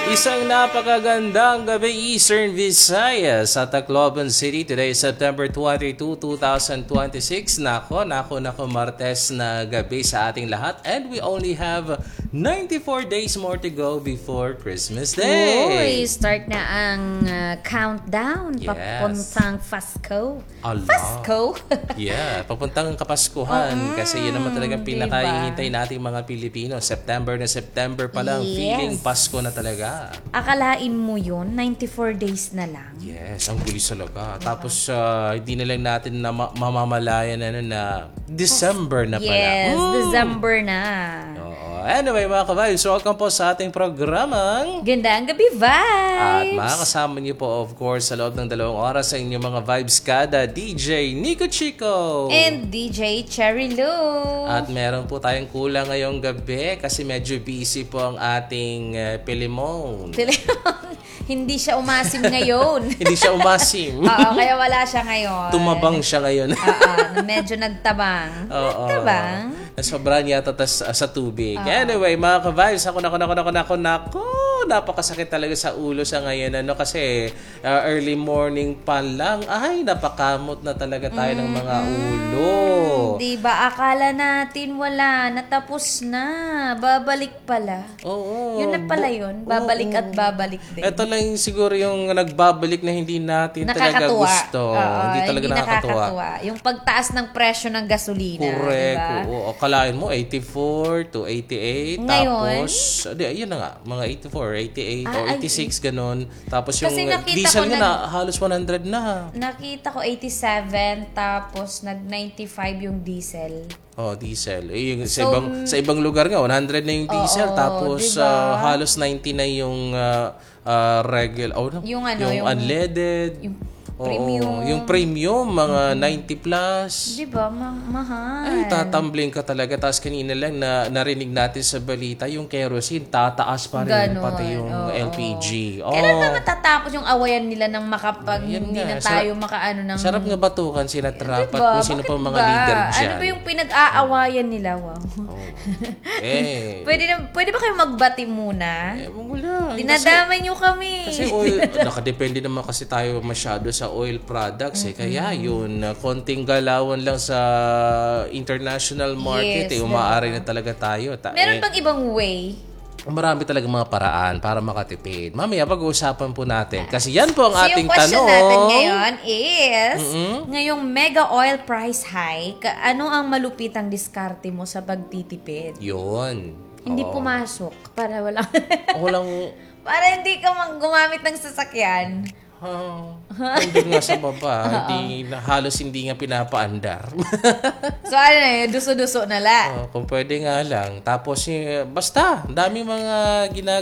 Isang napakagandang gabi Eastern Visayas sa Tacloban City. Today is September 22, 2026. Nako, Martes na gabi sa ating lahat. And we only have 94 days more to go before Christmas Day. Uy, start na ang countdown. Yes. Papuntang Pasko. Allah. Pasko? Yeah, papuntang Kapaskuhan. Kasi yun naman talagang diba? pinakahihintay nating mga Pilipino. September na September pa lang. Yes. Feeling Pasko na talaga. Akalain mo yun, 94 days na lang. Yes, ang bilis talaga. Tapos hindi na lang natin na mamamalayan na December na pala. Yes, December na. Oo. Anyway mga ka-vibes, welcome po sa ating programang Ganda ang gabi at vibes! makakasama niyo po of course sa loob ng 2 oras sa inyong mga vibes kada DJ Nico Chico And DJ Cherry Lou. At meron po tayong kulang ngayong gabi kasi medyo busy po ang ating Pilimon. Hindi siya umasim ngayon. Hindi siya umasim. Oo, kaya wala siya ngayon. Tumabang siya ngayon. Oo, medyo nagtabang. Oo. Nagtabang? Sobrang yata sa tubig. Anyway, mga ka-vibes, ako, napakasakit talaga sa ulo sa ngayon. Kasi early morning pa lang, ay, napakamot na talaga tayo ng mga ulo. Diba, akala natin wala, natapos na, babalik pala. Oo. Yun na pala yun, babalik at babalik din. Ito lang siguro yung nagbabalik na hindi natin talaga gusto. Oo, hindi talaga nakakatuwa. Yung pagtaas ng presyo ng gasolina. Correct. Diba? Oo. Akalain mo, 84 to 88. Ngayon? Tapos, yun na nga, mga 84, 88, or 86, ganun. Tapos yung Kasi nakita diesel ko nga na halos 100 na. Nakita ko 87, tapos nag-95 yung diesel. Oh, diesel. Sa ibang lugar nga, 100 na yung diesel. Tapos, diba? halos 90 na yung regular. Yung unleaded. Yung premium. Yung premium, mga 90 plus. Diba? Mahal. Ay, tatambling ka talaga. Tapos kanina lang narinig natin sa balita, yung kerosene, tataas pa rin. Ganon. Pati yung LPG. Kailan ba matatapos yung awayan nila ng Yan hindi nga. na tayo makaano ng... Sarap nga batukan sila Trap at Diba? kung sino Bakit pa mga ba? leader dyan. Ano ba yung pinag-aawayan nila? Wow. Pwede ba kayo magbati muna? Wala. Dinadamay nyo kami. Kasi oil, nakadepende naman kasi tayo masyado sa oil products Kaya yun, konting galawan lang sa international market, Yes, umaari na talaga tayo. Meron bang ibang way? Marami talaga mga paraan para makatipid. Mamaya pag-uusapan po natin. Kasi yan po ang ating yung question tanong. natin ngayon is, ngayong mega oil price hike, ano ang malupitang diskarte mo sa pagtitipid? Yun. Hindi pumasok para Walang... para hindi ka gumamit ng sasakyan. Nandun nga sa baba, halos hindi nga pinapaandar. So ano na yun, duso-duso na lang. Kung pwede nga lang. Tapos, basta, dami mga